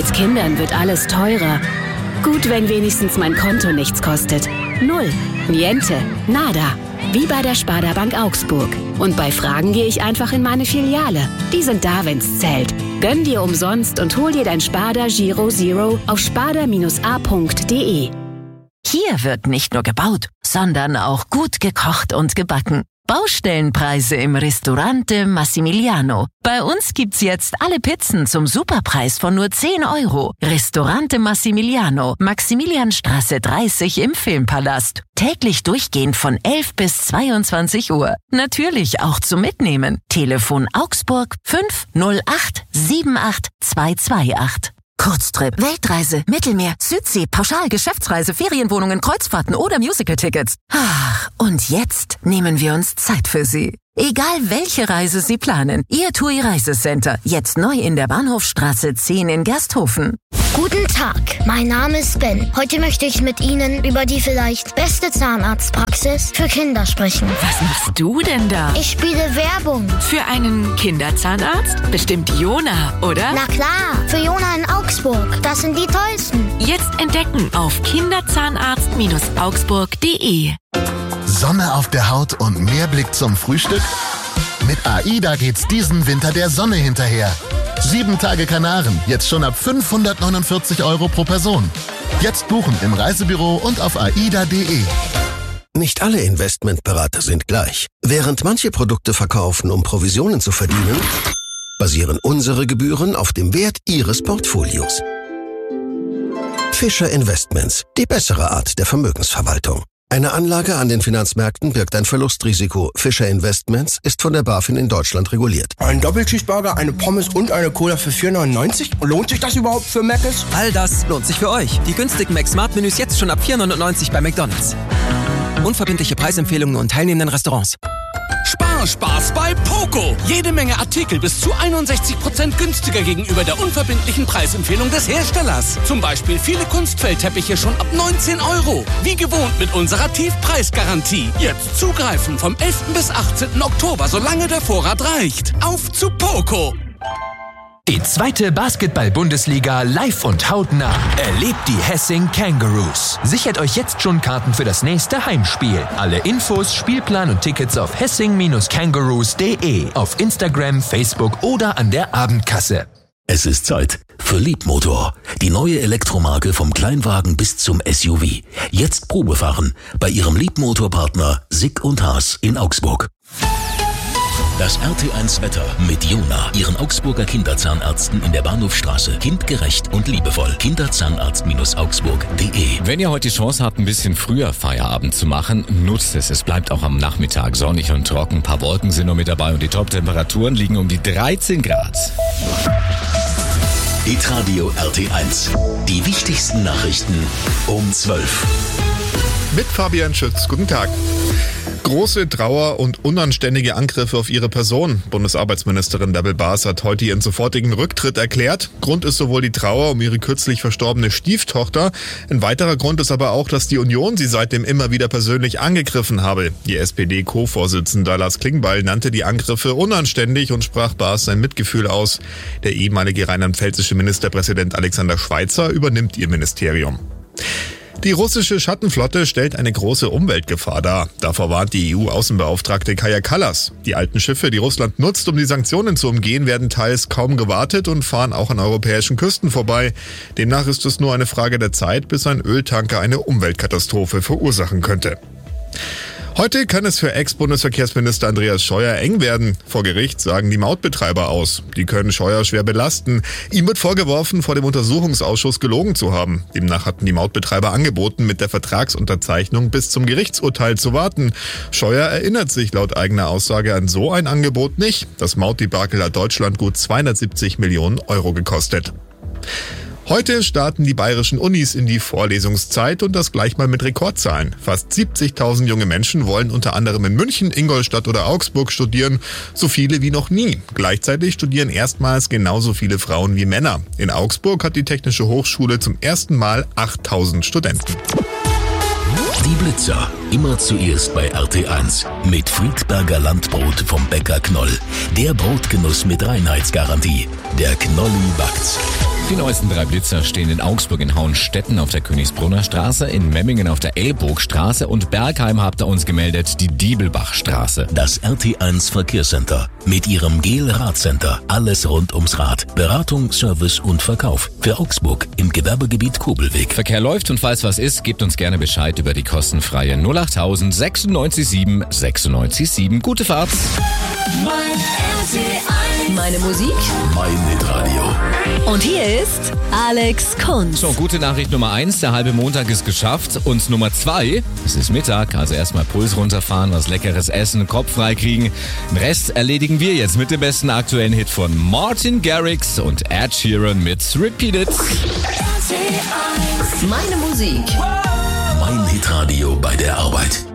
Mit Kindern wird alles teurer. Gut, wenn wenigstens mein Konto nichts kostet. Null, niente, nada. Wie bei der Sparda Bank Augsburg. Und bei Fragen gehe ich einfach in meine Filiale. Die sind da, wenn's zählt. Gönn dir umsonst und hol dir dein Sparda Giro Zero auf sparda-a.de. Hier wird nicht nur gebaut, sondern auch gut gekocht und gebacken. Baustellenpreise im Ristorante Massimiliano. Bei uns gibt's jetzt alle Pizzen zum Superpreis von nur 10 €. Ristorante Massimiliano, Maximilianstraße 30 im Filmpalast. Täglich durchgehend von 11 bis 22 Uhr. Natürlich auch zum Mitnehmen. Telefon Augsburg 508 78 228. Kurztrip, Weltreise, Mittelmeer, Südsee, Pauschal, Geschäftsreise, Ferienwohnungen, Kreuzfahrten oder Musical-Tickets. Ach, und jetzt nehmen wir uns Zeit für Sie. Egal welche Reise Sie planen, Ihr TUI Reisecenter, jetzt neu in der Bahnhofstraße 10 in Gersthofen. Guten Tag, mein Name ist Ben. Heute möchte ich mit Ihnen über die vielleicht beste Zahnarztpraxis für Kinder sprechen. Was machst du denn da? Ich spiele Werbung. Für einen Kinderzahnarzt? Bestimmt Jona, oder? Na klar, für Jona in Augsburg. Das sind die tollsten. Jetzt entdecken auf kinderzahnarzt-augsburg.de. Sonne auf der Haut und mehr Blick zum Frühstück? Mit AIDA geht's diesen Winter der Sonne hinterher. 7 Tage Kanaren, jetzt schon ab 549 € pro Person. Jetzt buchen im Reisebüro und auf aida.de. Nicht alle Investmentberater sind gleich. Während manche Produkte verkaufen, um Provisionen zu verdienen, basieren unsere Gebühren auf dem Wert Ihres Portfolios. Fischer Investments, die bessere Art der Vermögensverwaltung. Eine Anlage an den Finanzmärkten birgt ein Verlustrisiko. Fischer Investments ist von der BaFin in Deutschland reguliert. Ein Doppelcheeseburger, eine Pommes und eine Cola für 4,99? Lohnt sich das überhaupt für Mc's? All das lohnt sich für euch. Die günstigen Mac-Smart-Menüs jetzt schon ab 4,99 bei McDonald's. Unverbindliche Preisempfehlungen und teilnehmenden Restaurants. Spaß bei Poco. Jede Menge Artikel bis zu 61% günstiger gegenüber der unverbindlichen Preisempfehlung des Herstellers. Zum Beispiel viele Kunstfellteppiche schon ab 19 €. Wie gewohnt mit unserer Tiefpreisgarantie. Jetzt zugreifen vom 11. bis 18. Oktober, solange der Vorrat reicht. Auf zu Poco. Die zweite Basketball-Bundesliga live und hautnah. Erlebt die Hessing Kangaroos. Sichert euch jetzt schon Karten für das nächste Heimspiel. Alle Infos, Spielplan und Tickets auf hessing-kangaroos.de, auf Instagram, Facebook oder an der Abendkasse. Es ist Zeit für Leapmotor, die neue Elektromarke vom Kleinwagen bis zum SUV. Jetzt Probefahren bei Ihrem Leapmotor-Partner Sick & Haas in Augsburg. Das RT1 Wetter mit Jona, Ihren Augsburger Kinderzahnärzten in der Bahnhofstraße. Kindgerecht und liebevoll. Kinderzahnarzt-augsburg.de. Wenn ihr heute die Chance habt, ein bisschen früher Feierabend zu machen, nutzt es. Es bleibt auch am Nachmittag sonnig und trocken. Ein paar Wolken sind noch mit dabei und die Top-Temperaturen liegen um die 13 Grad. Hitradio RT1. Die wichtigsten Nachrichten um 12. Mit Fabian Schütz. Guten Tag. Große Trauer und unanständige Angriffe auf ihre Person. Bundesarbeitsministerin Bärbel Baas hat heute ihren sofortigen Rücktritt erklärt. Grund ist sowohl die Trauer um ihre kürzlich verstorbene Stieftochter. Ein weiterer Grund ist aber auch, dass die Union sie seitdem immer wieder persönlich angegriffen habe. Die SPD-Co-Vorsitzende Lars Klingbeil nannte die Angriffe unanständig und sprach Baas sein Mitgefühl aus. Der ehemalige rheinland-pfälzische Ministerpräsident Alexander Schweitzer übernimmt ihr Ministerium. Die russische Schattenflotte stellt eine große Umweltgefahr dar. Davor warnt die EU-Außenbeauftragte Kaja Kallas. Die alten Schiffe, die Russland nutzt, um die Sanktionen zu umgehen, werden teils kaum gewartet und fahren auch an europäischen Küsten vorbei. Demnach ist es nur eine Frage der Zeit, bis ein Öltanker eine Umweltkatastrophe verursachen könnte. Heute kann es für Ex-Bundesverkehrsminister Andreas Scheuer eng werden. Vor Gericht sagen die Mautbetreiber aus. Die können Scheuer schwer belasten. Ihm wird vorgeworfen, vor dem Untersuchungsausschuss gelogen zu haben. Demnach hatten die Mautbetreiber angeboten, mit der Vertragsunterzeichnung bis zum Gerichtsurteil zu warten. Scheuer erinnert sich laut eigener Aussage an so ein Angebot nicht. Das Mautdebakel hat Deutschland gut 270 Millionen € gekostet. Heute starten die bayerischen Unis in die Vorlesungszeit und das gleich mal mit Rekordzahlen. Fast 70.000 junge Menschen wollen unter anderem in München, Ingolstadt oder Augsburg studieren, so viele wie noch nie. Gleichzeitig studieren erstmals genauso viele Frauen wie Männer. In Augsburg hat die Technische Hochschule zum ersten Mal 8.000 Studenten. Die Blitzer, immer zuerst bei RT1. Mit Friedberger Landbrot vom Bäcker Knoll. Der Brotgenuss mit Reinheitsgarantie. Der Knolli backt's. Die neuesten 3 Blitzer stehen in Augsburg in Hauenstetten auf der Königsbrunner Straße, in Memmingen auf der Elburgstraße und Bergheim habt ihr uns gemeldet, die Diebelbachstraße. Das RT1 Verkehrscenter mit ihrem GEL-Radcenter. Alles rund ums Rad. Beratung, Service und Verkauf. Für Augsburg im Gewerbegebiet Kobelweg. Verkehr läuft und falls was ist, gebt uns gerne Bescheid über die kostenfreie 08000 96 7 96 7. Gute Fahrt. Meine Musik. Mein Hitradio. Und hier ist Alex Kunz. So, gute Nachricht Nummer 1, der halbe Montag ist geschafft. Und Nummer 2, es ist Mittag, also erstmal Puls runterfahren, was Leckeres essen, Kopf frei kriegen. Den Rest erledigen wir jetzt mit dem besten aktuellen Hit von Martin Garrix und Ed Sheeran mit Repeat It. Meine Musik. Mein Hitradio bei der Arbeit.